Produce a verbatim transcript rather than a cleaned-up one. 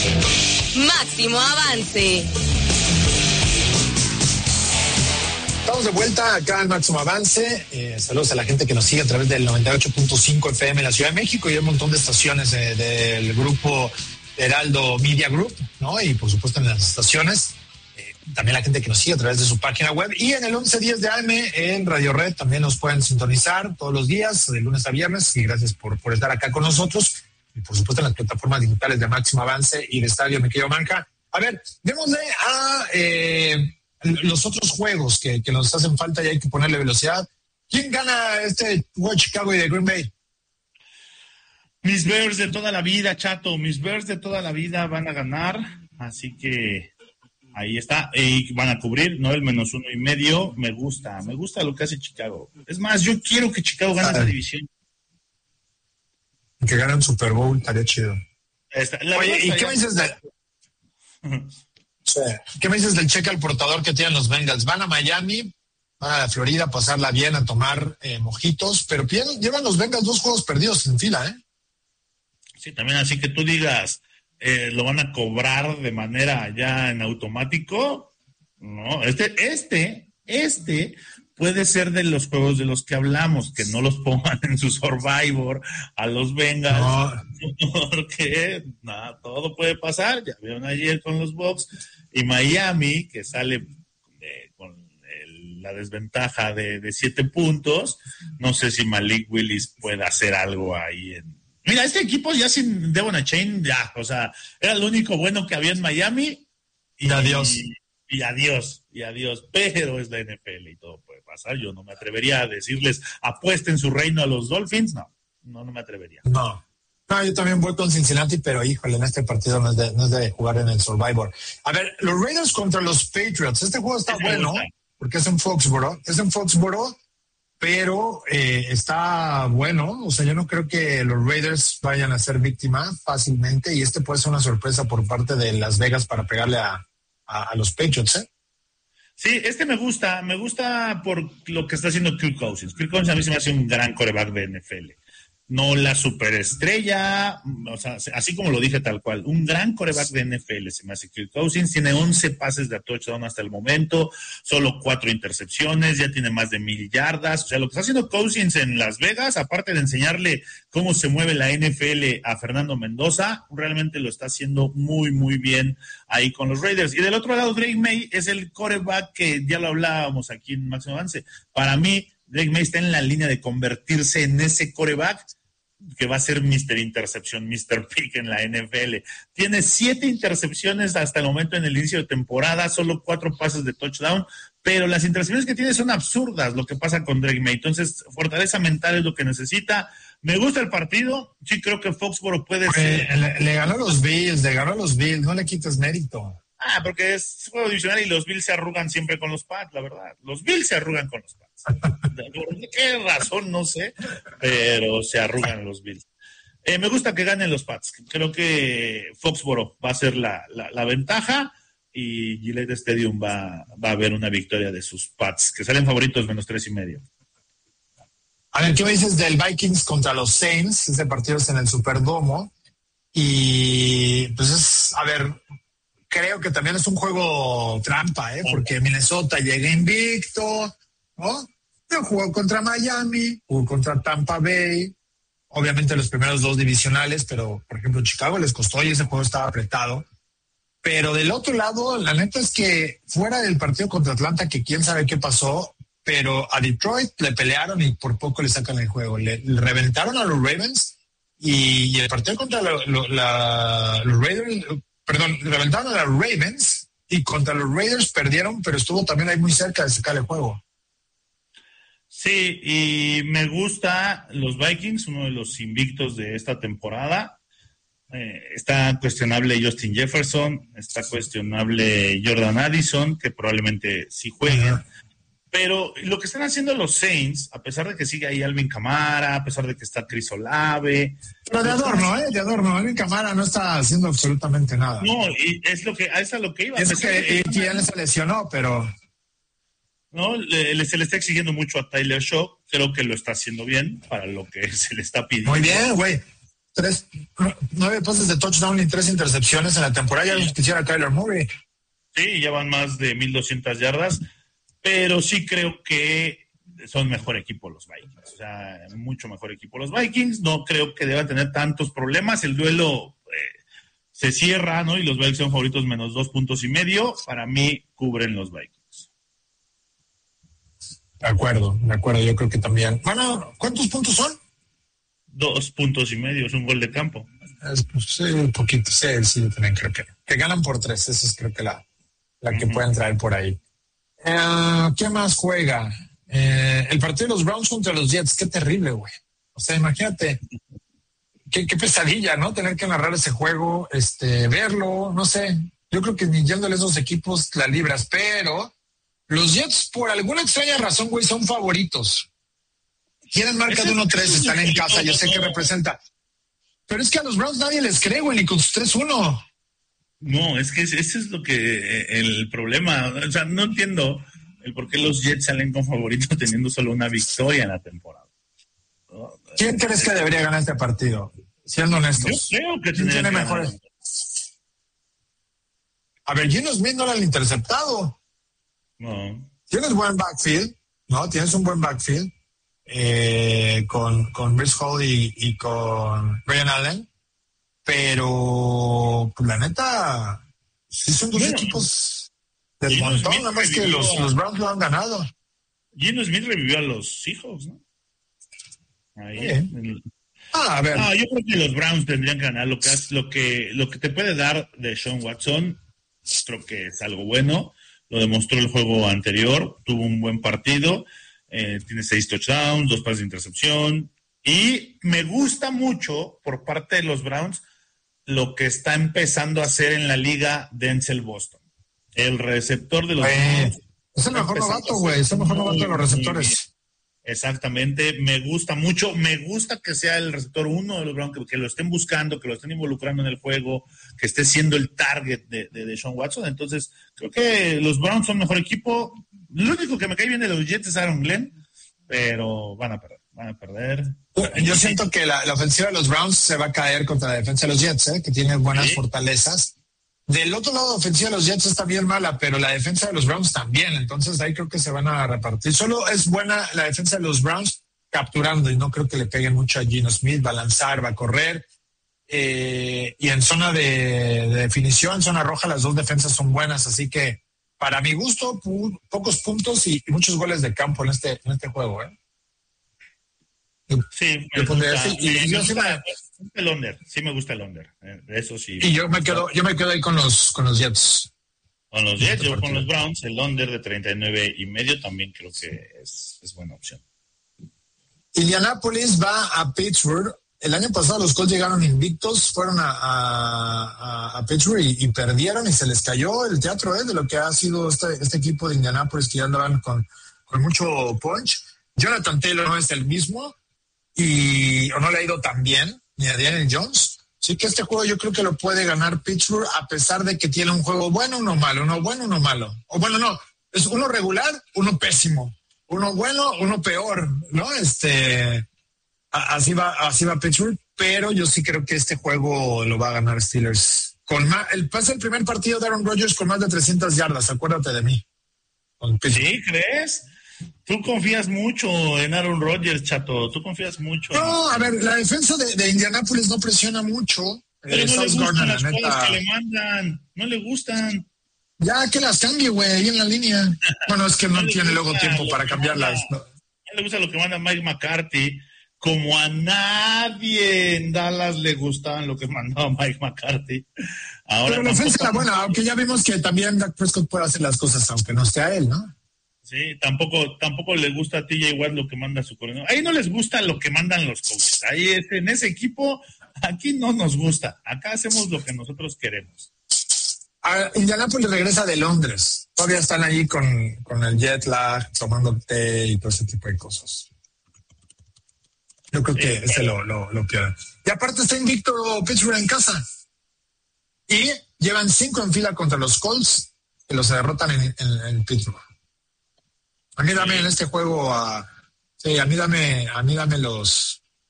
Máximo Avance. Estamos de vuelta acá en Máximo Avance. Eh, saludos a la gente que nos sigue a través del noventa y ocho punto cinco F M en la Ciudad de México y un montón de estaciones eh, del grupo Heraldo Media Group, ¿no? Y por supuesto en las estaciones. Eh, también la gente que nos sigue a través de su página web. Y en el once diez de A M en Radio Red también nos pueden sintonizar todos los días, de lunes a viernes. Y gracias por, por estar acá con nosotros. Y por supuesto en las plataformas digitales de Máximo Avance y de Estadio Mi Querido Manja. A ver, démosle a eh, los otros juegos que, que nos hacen falta y hay que ponerle velocidad. ¿Quién gana este juego de Chicago y de Green Bay? Mis Bears de toda la vida, Chato. Mis Bears de toda la vida van a ganar. Así que ahí está. Y van a cubrir, ¿no? El menos uno y medio. Me gusta, me gusta lo que hace Chicago. Es más, yo quiero que Chicago gane esta división. Que gane un Super Bowl, estaría chido. Esta, Oye, ¿y qué me dices de... sí. ¿Qué me dices del cheque al portador que tienen los Bengals? Van a Miami, van a Florida a pasarla bien, a tomar eh, mojitos, pero pierden, llevan los Bengals dos juegos perdidos en fila, ¿eh? Sí, también así que tú digas, eh, lo van a cobrar de manera ya en automático. No, este, este, este puede ser de los juegos de los que hablamos, que no los pongan en su Survivor a los Bengals, no. Porque nada, todo puede pasar. Ya vieron ayer con los Bucs y Miami, que sale eh, con el, la desventaja de, de siete puntos. No sé si Malik Willis puede hacer algo ahí en... Mira, este equipo ya sin Devon Achane, ya, o sea, era lo único bueno que había en Miami. Y, y adiós. Y, y adiós, y adiós. Pero es la N F L y todo puede pasar. Yo no me atrevería a decirles, apuesten su reino a los Dolphins. No, no, no me atrevería. No. No, yo también voy con Cincinnati, pero híjole, en este partido no es de, no es de jugar en el Survivor. A ver, los Raiders contra los Patriots. Este juego está este bueno, gusta. Porque es en Foxborough. Es en Foxborough. Pero eh, está bueno, o sea, yo no creo que los Raiders vayan a ser víctima fácilmente y este puede ser una sorpresa por parte de Las Vegas para pegarle a, a, a los Patriots, ¿eh? Sí, este me gusta, me gusta por lo que está haciendo Kirk Cousins. Kirk Cousins a mí se me hace un gran quarterback de N F L. No la superestrella, o sea, así como lo dije tal cual, un gran quarterback de N F L se me hace Kirk Cousins, tiene once pases de touchdown hasta el momento, solo cuatro intercepciones, ya tiene más de mil yardas, o sea, lo que está haciendo Cousins en Las Vegas, aparte de enseñarle cómo se mueve la N F L a Fernando Mendoza, realmente lo está haciendo muy, muy bien ahí con los Raiders. Y del otro lado, Drake May es el quarterback que ya lo hablábamos aquí en Máximo Avance. Para mí, Drake May está en la línea de convertirse en ese quarterback que va a ser mister Intercepción, mister Pick en la N F L. Tiene siete intercepciones hasta el momento en el inicio de temporada, solo cuatro pases de touchdown, pero las intercepciones que tiene son absurdas, lo que pasa con Drake May. Entonces, fortaleza mental es lo que necesita. Me gusta el partido, sí creo que Foxborough puede Oye, ser... Le, le ganó a los Bills, le ganó a los Bills, no le quites mérito. Ah, porque es juego divisional y los Bills se arrugan siempre con los Pats, la verdad. Los Bills se arrugan con los Pats. ¿De qué razón? No sé, pero se arrugan los Bills. Eh, me gusta que ganen los Pats. Creo que Foxborough va a ser la, la, la ventaja y Gillette Stadium va, va a haber una victoria de sus Pats, que salen favoritos menos tres y medio. A ver, ¿qué me dices del Vikings contra los Saints? Ese partido es en el Superdomo. Y pues es, a ver... Creo que también es un juego trampa, ¿eh? Porque Minnesota llega invicto, ¿no? Pero jugó contra Miami, jugó contra Tampa Bay, obviamente los primeros dos divisionales, pero por ejemplo Chicago les costó y ese juego estaba apretado. Pero del otro lado, la neta es que fuera del partido contra Atlanta, que quién sabe qué pasó, pero a Detroit le pelearon y por poco le sacan el juego. Le, le reventaron a los Ravens y, y el partido contra la, la, los Raiders... Perdón, reventaron a los Ravens y contra los Raiders perdieron, pero estuvo también ahí muy cerca de sacar el juego. Sí, y me gusta los Vikings, uno de los invictos de esta temporada. Eh, está cuestionable Justin Jefferson, está cuestionable Jordan Addison, que probablemente sí jueguen. Uh-huh. Pero lo que están haciendo los Saints, a pesar de que sigue ahí Alvin Kamara, a pesar de que está Chris Olave... Pero de adorno, ¿eh? De adorno. Alvin Kamara no está haciendo absolutamente nada. No, y es lo que, es a lo que iba. Es que Etienne se lesionó, pero... No, le, le, se le está exigiendo mucho a Tyler Shaw. Creo que lo está haciendo bien para lo que se le está pidiendo. Muy bien, güey. tres, nueve pases de touchdown y tres intercepciones en la temporada. Ya los quisiera Kyler Murray. Sí, ya van más de mil doscientas yardas, pero sí creo que son mejor equipo los Vikings. O sea, mucho mejor equipo los Vikings. No creo que deban tener tantos problemas. El duelo eh, se cierra, ¿no? Y los Vikings son favoritos menos dos puntos y medio. Para mí, cubren los Vikings. De acuerdo, de acuerdo. Yo creo que también. Bueno, ¿cuántos puntos son? Dos puntos y medio, es un gol de campo. Es, pues, sí, un poquito, sí, sí, también creo que. Que ganan por tres, esa es creo que la, la que uh-huh. pueden traer por ahí. Eh, ¿Qué más juega? Eh, el partido de los Browns contra los Jets, qué terrible, güey. O sea, imagínate, qué, qué pesadilla, ¿no? Tener que narrar ese juego, este, verlo, no sé. Yo creo que ni yéndole a esos equipos la libras, pero los Jets, por alguna extraña razón, güey, son favoritos. Tienen marca de uno tres, están en casa, yo sé que representa. Pero es que a los Browns nadie les cree, güey, ni con sus tres uno. No, es que ese es lo que el problema. O sea, no entiendo el por qué los Jets salen con favoritos teniendo solo una victoria en la temporada. ¿No? ¿Quién crees que debería ganar este partido? Siendo honestos. Yo creo que ¿Quién tiene mejores? A ver, Geno Smith no era el interceptado. No. Tienes buen backfield, ¿no? Tienes un buen backfield. Eh, con, con Breece Hall y, y con Ryan Allen, pero pues, la neta sí son dos bueno, equipos del Geno montón, nada más que los, los Browns lo han ganado. Geno Smith revivió a los Seahawks, ¿no? Ahí, sí. el... ah, a ver. No, yo creo que los Browns tendrían que ganar. Lo que, lo que, lo que te puede dar de Sean Watson, creo que es algo bueno. Lo demostró el juego anterior, tuvo un buen partido. Eh, tiene seis touchdowns, dos pases de intercepción. Y me gusta mucho por parte de los Browns lo que está empezando a hacer en la liga Denzel Boston. El receptor de los eh, Browns. Es el mejor novato, güey. Es el mejor novato de los receptores. Exactamente. Me gusta mucho. Me gusta que sea el receptor uno de los Browns, que, que lo estén buscando, que lo estén involucrando en el juego, que esté siendo el target de, de, de Sean Watson. Entonces, creo que los Browns son mejor equipo. Lo único que me cae bien de los Jets es Aaron Glenn, pero van a perder, van a perder. Yo siento que la, la ofensiva de los Browns se va a caer contra la defensa de los Jets, ¿eh? Que tiene buenas ¿Sí? fortalezas. Del otro lado, la ofensiva de los Jets está bien mala, pero la defensa de los Browns también, entonces ahí creo que se van a repartir. Solo es buena la defensa de los Browns capturando, y no creo que le peguen mucho a Geno Smith, va a lanzar, va a correr. Eh, y en zona de, de definición, zona roja, las dos defensas son buenas, así que para mi gusto, pu- pocos puntos y, y muchos goles de campo en este, en este juego, ¿eh? Sí, yo pondría así. Y, y yo me sí gusta me... el under, sí me gusta el under, eh, eso sí. Y yo me quedo, yo me quedo ahí con los, con los Jets. Con los Jets, yo con los Browns, el under de treinta y nueve y medio también creo que es, es buena opción. Indianapolis va a Pittsburgh. El año pasado los Colts llegaron invictos, fueron a, a, a Pittsburgh y, y perdieron y se les cayó el teatro ¿eh? de lo que ha sido este, este equipo de Indianapolis que ya andaban con, con mucho punch. Jonathan Taylor no es el mismo y o no le ha ido tan bien, ni a Daniel Jones. Así que este juego yo creo que lo puede ganar Pittsburgh a pesar de que tiene un juego bueno, uno malo, uno bueno, uno malo. O bueno, no, es uno regular, uno pésimo. Uno bueno, uno peor, ¿no? Este... Así va, así va Pittsburgh, pero yo sí creo que este juego lo va a ganar Steelers. Con más, el pasa el primer partido de Aaron Rodgers con más de trescientas yardas, acuérdate de mí. ¿Sí, crees? Tú confías mucho en Aaron Rodgers, chato, tú confías mucho. No, a ver, la defensa de, de Indianapolis no presiona mucho. Pero eh, no le gustan Gardner, las cosas que le mandan, no le gustan. Ya que las cambie, güey, ahí en la línea. Bueno, es que no, no tiene luego tiempo para cambiarlas. No. no le gusta lo que manda Mike McCarthy. Como a nadie en Dallas le gustaban lo que mandaba Mike McCarthy. Ahora pero la ofensa era buena, aunque ya vimos que también Dak Prescott puede hacer las cosas aunque no sea él, ¿no? Sí, tampoco tampoco le gusta a T J Watt lo que manda su coordinador. Ahí no les gusta lo que mandan los coaches. Ahí es, en ese equipo, aquí no nos gusta. Acá hacemos lo que nosotros queremos. A Indianapolis regresa de Londres. Todavía están ahí con, con el jet lag, tomando té y todo ese tipo de cosas. Yo creo que ese lo, lo, lo pierden. Y aparte está invicto Pittsburgh en casa. Y llevan cinco en fila contra los Colts, que los derrotan en, en, en Pittsburgh. A mí dame en este juego a... Sí, a mí dame, a mí dame los,